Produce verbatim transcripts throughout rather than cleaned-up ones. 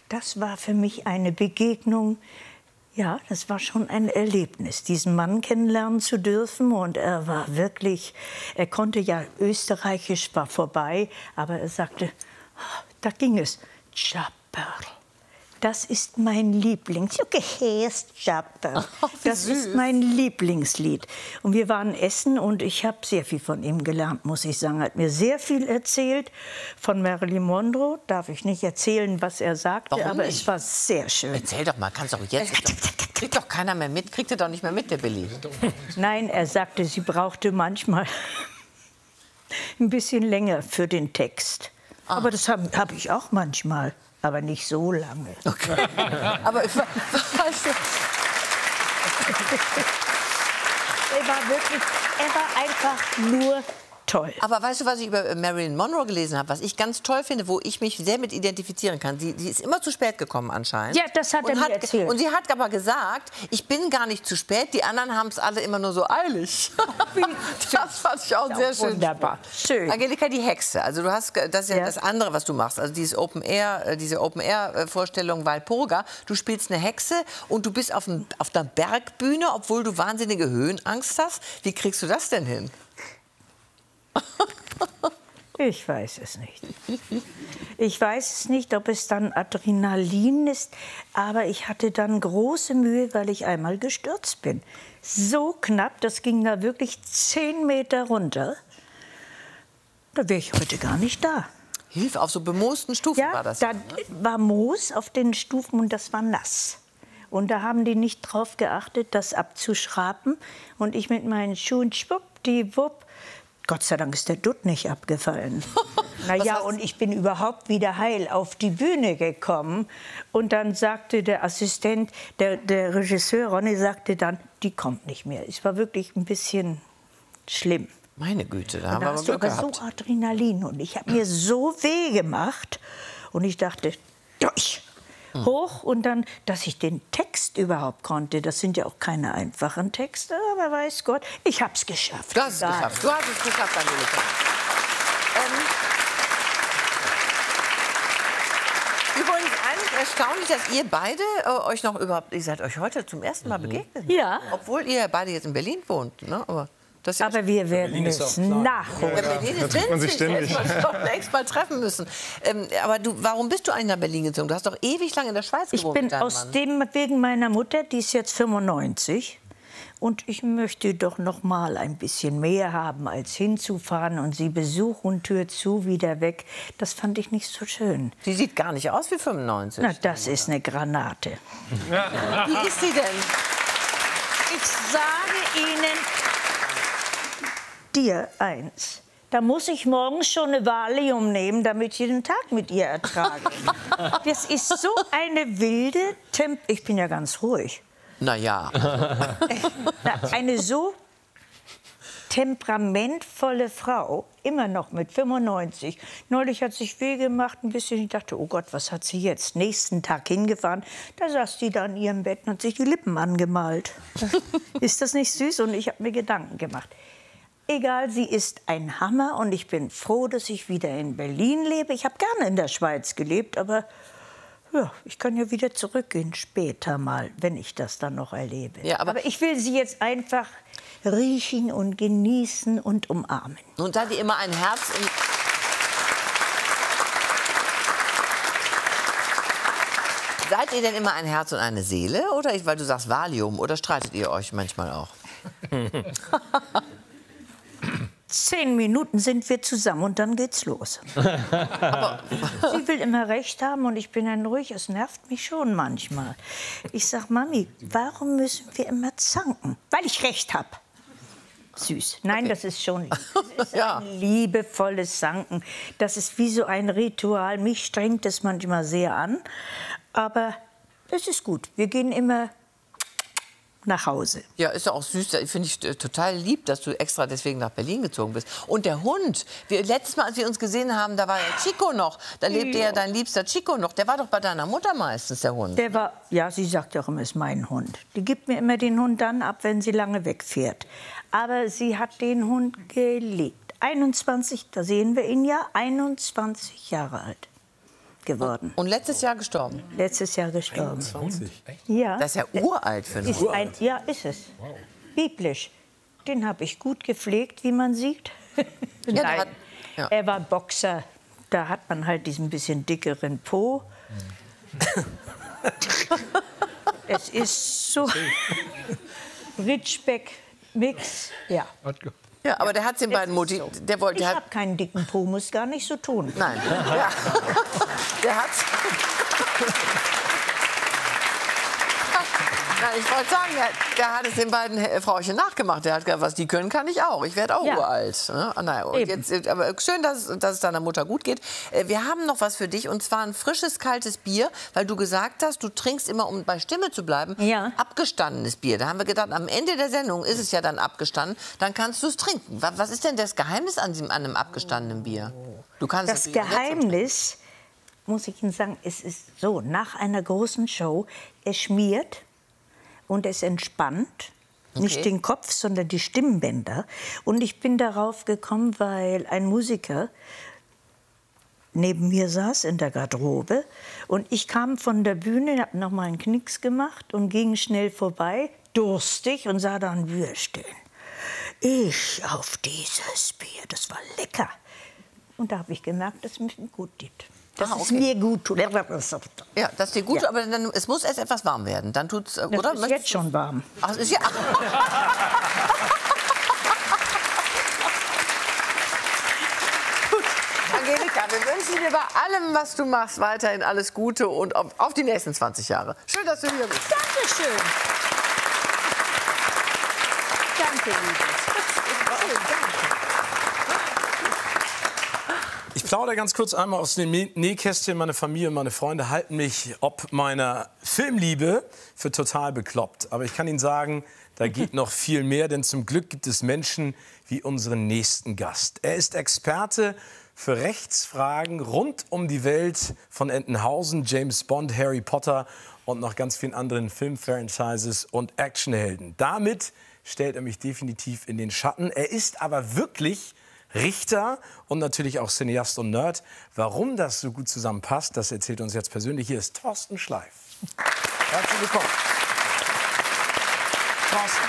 das war für mich eine Begegnung. Ja, das war schon ein Erlebnis, diesen Mann kennenlernen zu dürfen. Und er war wirklich, er konnte ja, Österreichisch war vorbei, aber er sagte, da ging es, Tschapperl. Das ist mein Lieblings. Du gehörst Tschapperl. Das ist mein Lieblingslied. Und wir waren essen und ich habe sehr viel von ihm gelernt, muss ich sagen. Er hat mir sehr viel erzählt von Marilyn Monroe. Darf ich nicht erzählen, was er sagte, Warum aber nicht? es war sehr schön. Erzähl doch mal, kannst doch jetzt. Kriegt doch keiner mehr mit, kriegt er doch nicht mehr mit, der Billy. Nein, er sagte, sie brauchte manchmal ein bisschen länger für den Text. Ah. Aber das habe hab ich auch manchmal. Aber nicht so lange. Okay. Aber ich, weißt du, er war wirklich, er war einfach nur toll. Aber weißt du, was ich über Marilyn Monroe gelesen habe, was ich ganz toll finde, wo ich mich sehr mit identifizieren kann? Sie, sie ist immer zu spät gekommen anscheinend. Ja, das hat er mir erzählt. Und sie hat aber gesagt, ich bin gar nicht zu spät, die anderen haben es alle immer nur so eilig. Das fand ich auch ja, sehr schön. Wunderbar. Schön. Angelika, die Hexe, also du hast, das ist ja, ja das andere, was du machst, also dieses Open Air, diese Open Air Vorstellung Walpurga. Du spielst eine Hexe und du bist auf, dem, auf der Bergbühne, obwohl du wahnsinnige Höhenangst hast. Wie kriegst du das denn hin? Ich weiß es nicht. Ich weiß es nicht, ob es dann Adrenalin ist, aber ich hatte dann große Mühe, weil ich einmal gestürzt bin. So knapp, das ging da wirklich zehn Meter runter. Da wäre ich heute gar nicht da. Hilfe, auf so bemoosten Stufen ja, war das? Ja, ne? da war Moos auf den Stufen und das war nass. Und da haben die nicht drauf geachtet, das abzuschrappen. Und ich mit meinen Schuhen, schwuppdiwupp, Gott sei Dank ist der Dutt nicht abgefallen. Na ja, und ich bin überhaupt wieder heil auf die Bühne gekommen. Und dann sagte der Assistent, der, der Regisseur Ronny sagte dann, die kommt nicht mehr. Es war wirklich ein bisschen schlimm. Meine Güte, da haben da wir aber Glück gehabt. So Adrenalin und ich habe mir so weh gemacht und ich dachte, durch. Hoch und dann, dass ich den Text überhaupt konnte. Das sind ja auch keine einfachen Texte, aber weiß Gott, ich habe es geschafft. Du hast es geschafft. Du hast es geschafft, Angelika. Ähm, übrigens eigentlich erstaunlich, dass ihr beide äh, euch noch überhaupt, ihr seid euch heute zum ersten Mal begegnet. Ja. Obwohl ihr beide jetzt in Berlin wohnt, ne? Aber das ist ja aber wir werden es nachholen. Ja, Berlin ist trifft man sich ständig. Längst mal treffen müssen. Ähm, aber du, warum bist du eigentlich nach Berlin gezogen? Du hast doch ewig lang in der Schweiz gewohnt. Ich bin aus Mann. dem wegen meiner Mutter, die ist jetzt fünfundneunzig. Und ich möchte doch noch mal ein bisschen mehr haben, als hinzufahren und sie besuchen, Tür zu, wieder weg. Das fand ich nicht so schön. Sie sieht gar nicht aus wie fünfundneunzig. Na, das ist eine Granate. Wie ist sie denn? Ich sage Ihnen dir eins. Da muss ich morgens schon eine Valium nehmen, damit ich den Tag mit ihr ertrage. Das ist so eine wilde Temp... Ich bin ja ganz ruhig. Na ja. Eine so temperamentvolle Frau, immer noch mit fünfundneunzig. Neulich hat sich weh gemacht, ein bisschen. Ich dachte, oh Gott, was hat sie jetzt? Nächsten Tag hingefahren, da saß die da in ihrem Bett und hat sich die Lippen angemalt. Ist das nicht süß? Und ich habe mir Gedanken gemacht. Egal, sie ist ein Hammer und ich bin froh, dass ich wieder in Berlin lebe. Ich habe gerne in der Schweiz gelebt, aber ja, ich kann ja wieder zurückgehen später mal, wenn ich das dann noch erlebe. Ja, aber, aber ich will sie jetzt einfach riechen und genießen und umarmen. Und seid ihr immer ein Herz und seid ihr denn immer ein Herz und eine Seele? Oder, weil du sagst Valium, oder streitet ihr euch manchmal auch? Zehn Minuten sind wir zusammen und dann geht's los. Aber sie will immer recht haben und ich bin dann ruhig. Es nervt mich schon manchmal. Ich sag, Mami, warum müssen wir immer zanken? Weil ich recht habe. Süß. Nein, okay. Das ist schon lieb. Das ist ja. ein liebevolles Zanken. Das ist wie so ein Ritual. Mich strengt es manchmal sehr an. Aber es ist gut. Wir gehen immer nach Hause. Ja, ist ja auch süß. Finde ich total lieb, dass du extra deswegen nach Berlin gezogen bist. Und der Hund, wir, letztes Mal, als wir uns gesehen haben, da war ja Chico noch. Da lebte ja dein liebster Chico noch. Der war doch bei deiner Mutter meistens, der Hund. Der war, ja, sie sagt auch immer, es ist mein Hund. Die gibt mir immer den Hund dann ab, wenn sie lange wegfährt. Aber sie hat den Hund geliebt. einundzwanzig, da sehen wir ihn ja, einundzwanzig Jahre alt geworden. Und letztes Jahr gestorben? Letztes Jahr gestorben. einundzwanzig. Ja. Das ist ja uralt für einen Ist Hund. ein, ja, ist es. Wow. Biblisch. Den habe ich gut gepflegt, wie man sieht. Ja, der Nein, hat- ja. er war Boxer. Da hat man halt diesen bisschen dickeren Po. Es ist so Ritschbeck-Mix. Ja. Ja, aber der hat den beiden Mutti. So. Der wollte, Ich der hat, habe keinen dicken Po, muss gar nicht so tun. nein. Ja. Der hat. Nein, ich wollte sagen, der, der hat es den beiden äh, Frauchen nachgemacht. Der hat gesagt, was die können, kann ich auch. Ich werde auch Ja. uralt. Ne? Ah, naja, und Eben. jetzt, äh, aber schön, dass, dass es deiner Mutter gut geht. Äh, Wir haben noch was für dich, und zwar ein frisches, kaltes Bier, weil du gesagt hast, du trinkst immer, um bei Stimme zu bleiben, Ja. abgestandenes Bier. Da haben wir gedacht, am Ende der Sendung ist es ja dann abgestanden, dann kannst du es trinken. Wa- Was ist denn das Geheimnis an, diesem, an einem abgestandenen Bier? Du kannst Das natürlich jetzt schon trinken. Geheimnis, muss ich Ihnen sagen, es ist so, nach einer großen Show, es schmiert und es entspannt. Nicht Okay. den Kopf, sondern die Stimmbänder. Und ich bin darauf gekommen, weil ein Musiker neben mir saß in der Garderobe. Und ich kam von der Bühne, habe noch mal einen Knicks gemacht und ging schnell vorbei, durstig, und sah da ein Bier stehen. Ich auf dieses Bier, das war lecker. Und da habe ich gemerkt, dass es mir gut tut. Dass Ah, es okay. mir gut tut. Ja, das ist dir gut, Ja. aber dann, es muss erst etwas warm werden. Dann tut's, äh, Das oder? ist Möchtest jetzt du- schon warm. Ach, es ist ja. Gut, Angelika, wir wünschen dir bei allem, was du machst, weiterhin alles Gute und auf, auf die nächsten zwanzig Jahre. Schön, dass du hier bist. Dankeschön. Danke, Liebes. Ich plaudere ganz kurz einmal aus dem Näh- Nähkästchen. Meine Familie und meine Freunde halten mich ob meiner Filmliebe für total bekloppt. Aber ich kann Ihnen sagen, da geht noch viel mehr, denn zum Glück gibt es Menschen wie unseren nächsten Gast. Er ist Experte für Rechtsfragen rund um die Welt von Entenhausen, James Bond, Harry Potter und noch ganz vielen anderen Filmfranchises und Actionhelden. Damit stellt er mich definitiv in den Schatten. Er ist aber wirklich Richter und natürlich auch Cineast und Nerd. Warum das so gut zusammenpasst, das erzählt uns jetzt persönlich. Hier ist Thorsten Schleif. Herzlich willkommen. Thorsten.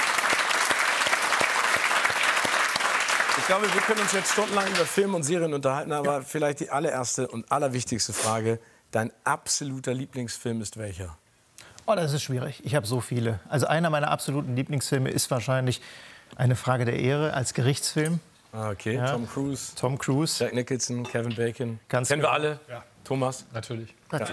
Ich glaube, wir können uns jetzt stundenlang über Film und Serien unterhalten, aber vielleicht die allererste und allerwichtigste Frage. Dein absoluter Lieblingsfilm ist welcher? Oh, das ist schwierig. Ich habe so viele. Also einer meiner absoluten Lieblingsfilme ist wahrscheinlich Eine Frage der Ehre als Gerichtsfilm. Ah, okay, Ja. Tom Cruise, Tom Cruise. Jack Nicholson, Kevin Bacon. Ganz Kennen wir genau. alle? Ja. Thomas? Natürlich.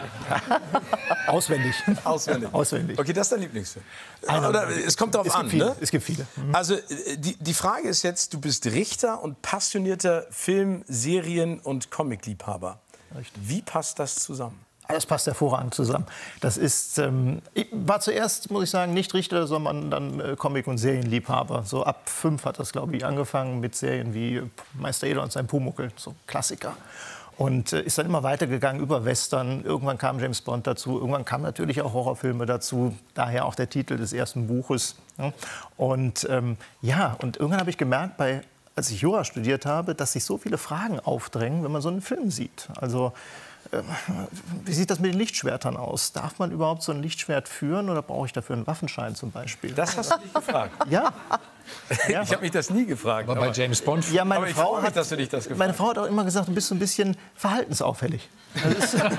Auswendig. Auswendig. Auswendig. Okay, das ist dein Lieblingsfilm. Einer Oder meiner- es kommt darauf es gibt an, viele. ne? Es gibt viele. Mhm. Also äh, die, die Frage ist jetzt, du bist Richter und passionierter Film-, Serien- und Comic-Liebhaber. Wie passt das zusammen? Das passt hervorragend zusammen. Das ist, ähm, ich war zuerst, muss ich sagen, nicht Richter, sondern dann äh, Comic- und Serienliebhaber. So ab fünf hat das, glaube ich, angefangen mit Serien wie äh, Meister Eder und sein Pumuckl, so Klassiker. Und äh, ist dann immer weitergegangen über Western. Irgendwann kam James Bond dazu. Irgendwann kamen natürlich auch Horrorfilme dazu. Daher auch der Titel des ersten Buches. Ja. Und ähm, ja, und irgendwann habe ich gemerkt, bei, als ich Jura studiert habe, dass sich so viele Fragen aufdrängen, wenn man so einen Film sieht. Also wie sieht das mit den Lichtschwertern aus? Darf man überhaupt so ein Lichtschwert führen oder brauche ich dafür einen Waffenschein zum Beispiel? Das hast du dich gefragt. Ja. Ja. Ich habe mich das nie gefragt. Aber bei James Bond. Ja, meine Aber ich Frau freue mich, hat, dass du dich das gefragt meine Frau hat auch immer gesagt, du bist so ein bisschen verhaltensauffällig. Das ist,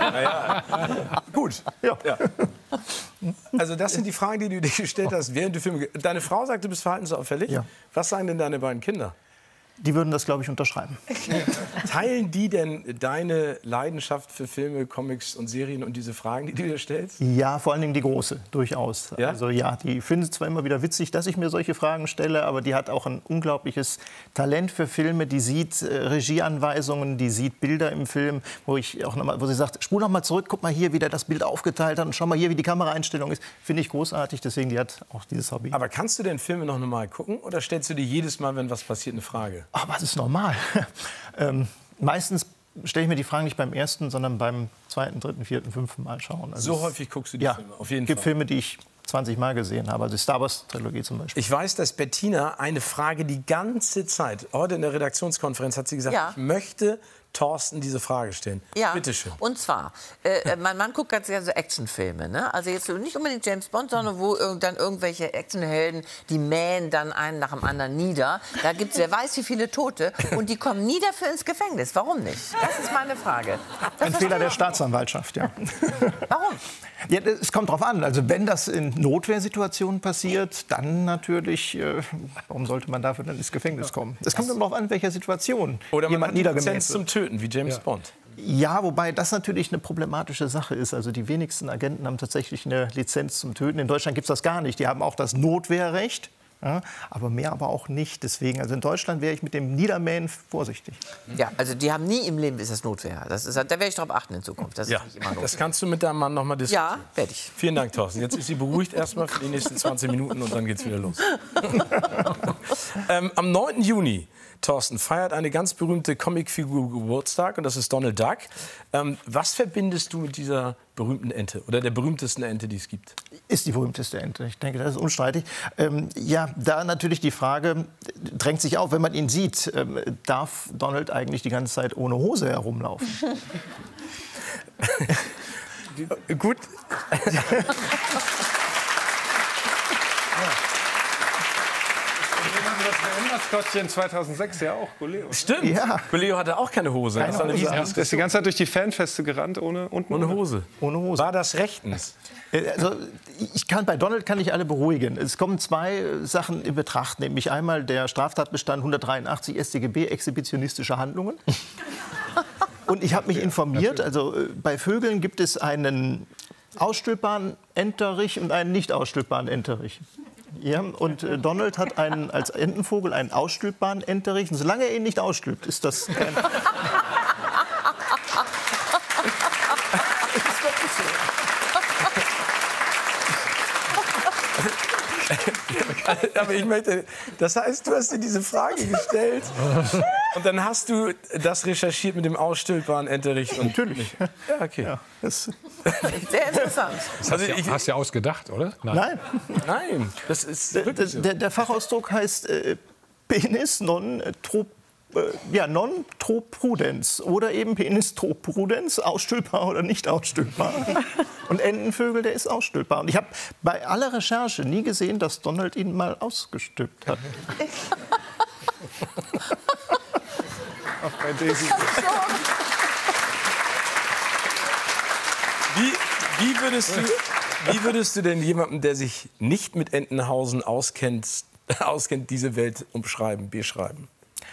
Gut. ja. Ja. Also das sind die Fragen, die du dir gestellt hast, während du Filme... Deine Frau sagt, du bist verhaltensauffällig. Ja. Was sagen denn deine beiden Kinder? Die würden das, glaube ich, unterschreiben. Teilen die denn deine Leidenschaft für Filme, Comics und Serien und diese Fragen, die du dir stellst? Ja, vor allen Dingen die Große, durchaus. Ja? Also ja, die findet es zwar immer wieder witzig, dass ich mir solche Fragen stelle, aber die hat auch ein unglaubliches Talent für Filme. Die sieht äh, Regieanweisungen, die sieht Bilder im Film, wo, ich auch noch mal, wo sie sagt, spul noch mal zurück, guck mal hier, wie der das Bild aufgeteilt hat und schau mal hier, wie die Kameraeinstellung ist. Finde ich großartig, deswegen die hat auch dieses Hobby. Aber kannst du denn Filme noch mal gucken oder stellst du dir jedes Mal, wenn was passiert, eine Frage? Aber das ist normal. ähm, meistens stelle ich mir die Fragen nicht beim ersten, sondern beim zweiten, dritten, vierten, fünften Mal schauen. Also So es- häufig guckst du die ja, Filme, auf jeden es gibt Fall. Filme, die ich zwanzig Mal gesehen habe, also die Star Wars Trilogie zum Beispiel. Ich weiß, dass Bettina eine Frage die ganze Zeit, heute in der Redaktionskonferenz hat sie gesagt, Ja. ich möchte Thorsten diese Frage stellen. Ja, Bitte schön. und zwar, äh, mein Mann guckt ganz gerne so Actionfilme, ne? Also jetzt nicht unbedingt James Bond, sondern wo irg dann irgendwelche Actionhelden, die mähen dann einen nach dem anderen nieder. Da gibt es, wer weiß wie viele Tote und die kommen nie dafür ins Gefängnis. Warum nicht? Das ist meine Frage. Das Ein Fehler der Staatsanwaltschaft, ja. Warum? Ja, es kommt drauf an. Also wenn das in Notwehrsituationen passiert, dann natürlich, äh, warum sollte man dafür dann ins Gefängnis kommen? Es kommt darauf an, in welcher Situation Oder man jemand hat die niedergemäht Lizenz zum wird. Töten, wie James Ja. Bond. Ja, wobei das natürlich eine problematische Sache ist. Also die wenigsten Agenten haben tatsächlich eine Lizenz zum Töten. In Deutschland gibt es das gar nicht. Die haben auch das Notwehrrecht. Ja, aber mehr aber auch nicht. Deswegen, also in Deutschland wäre ich mit dem Niedermähen vorsichtig. Ja, also die haben nie im Leben ist das Notwehr. Das ist, da werde ich darauf achten in Zukunft. Das Ja, ist nicht immer Notwehr. das kannst du mit deinem Mann noch mal diskutieren. Ja, werde ich. Vielen Dank, Thorsten. Jetzt ist sie beruhigt erstmal für die nächsten zwanzig Minuten und dann geht's wieder los. ähm, am neunten Juni, Thorsten, feiert eine ganz berühmte Comicfigur Geburtstag und das ist Donald Duck. Ähm, was verbindest du mit dieser berühmten Ente oder der berühmtesten Ente, die es gibt? Ist die berühmteste Ente. Ich denke, das ist unstreitig. Ähm, ja, da natürlich die Frage drängt sich auf, wenn man ihn sieht, ähm, darf Donald eigentlich die ganze Zeit ohne Hose herumlaufen? Gut. Das Maskottchen zweitausendsechs ja auch, Goleo. Stimmt. Ja. Goleo hatte auch keine Hose. Keine das war eine Hose. riesen Ja, der ist die ganze Zeit durch die Fanfeste gerannt, ohne, unten Ohne Hose. Ohne Hose. War das rechtens? Äh, Also, ich kann, bei Donald kann ich alle beruhigen. Es kommen zwei Sachen in Betracht, nämlich einmal der Straftatbestand hundertdreiundachtzig S t G B, exhibitionistische Handlungen. Und ich habe mich informiert, also äh, bei Vögeln gibt es einen ausstülpbaren Enterich und einen nicht ausstülpbaren Enterich. Ja, und äh, Donald hat einen, als Entenvogel einen ausstülpbaren Enterich. Und solange er ihn nicht ausstülpt, ist das kein... Aber ich möchte, das heißt, du hast dir diese Frage gestellt und dann hast du das recherchiert mit dem ausstülpbaren Enterich. Und Natürlich. Ja, okay. Ja, das, Sehr interessant. Also ich, Hast du ja ausgedacht, oder? nein. nein, das ist Der, wirklich so. der, der Fachausdruck heißt äh, Penis non trop, äh, ja, non troprudenz oder eben Penis troprudenz, ausstülpbar oder nicht ausstülpbar. Und Entenvögel, der ist ausstülpbar. Und ich habe bei aller Recherche nie gesehen, dass Donald ihn mal ausgestülpt hat. Auch bei Daisy. Wie, wie, würdest du, wie würdest du denn jemandem, der sich nicht mit Entenhausen auskennt, auskennt diese Welt umschreiben, beschreiben?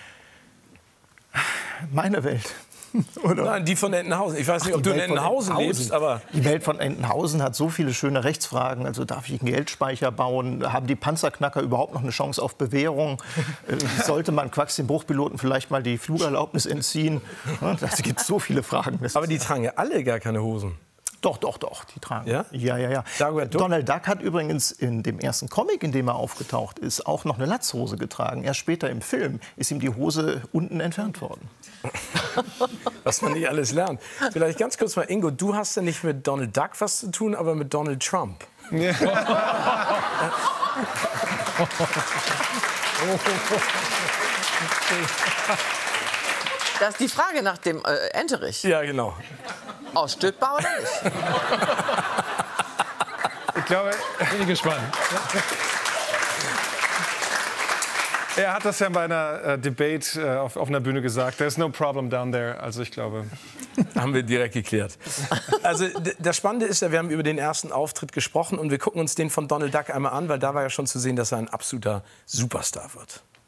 Meine Welt. Oder? Nein, die von Entenhausen. Ich weiß nicht, ob du in Welt von Entenhausen lebst, aber... Die Welt von Entenhausen hat so viele schöne Rechtsfragen. Also darf ich einen Geldspeicher bauen? Haben die Panzerknacker überhaupt noch eine Chance auf Bewährung? Äh, sollte man Quacks den Bruchpiloten vielleicht mal die Flugerlaubnis entziehen? Ja, das gibt so viele Fragen. Das Aber die tragen ja alle gar keine Hosen. Doch, doch, doch, die tragen. Ja? Ja, ja, ja. Dagobert Duck? Donald Duck hat übrigens in dem ersten Comic, in dem er aufgetaucht ist, auch noch eine Latzhose getragen. Erst später im Film ist ihm die Hose unten entfernt worden. Was man nicht alles lernt. Vielleicht ganz kurz mal, Ingo, du hast ja nicht mit Donald Duck was zu tun, aber mit Donald Trump. Ja. Das ist die Frage nach dem äh, Enterich. Ja, genau. Ausstülpbar oder nicht? Ich glaube, Bin ich gespannt. er hat das ja bei einer äh, Debate äh, auf, auf einer Bühne gesagt. There's no problem down there. Also ich glaube... Haben wir direkt geklärt. Also d- das Spannende ist ja, wir haben über den ersten Auftritt gesprochen und wir gucken uns den von Donald Duck einmal an, weil da war ja schon zu sehen, dass er ein absoluter Superstar wird.